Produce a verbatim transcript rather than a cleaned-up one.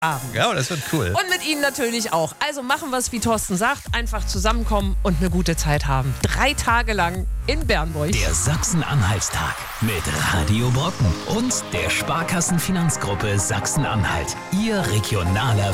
Abend. Ja, das wird cool. Und mit Ihnen natürlich auch. Also machen wir es, wie Thorsten sagt, einfach zusammenkommen und eine gute Zeit haben. Drei Tage lang in Bernburg. Der Sachsen-Anhaltstag mit Radio Brocken und der Sparkassenfinanzgruppe Sachsen-Anhalt. Ihr regionaler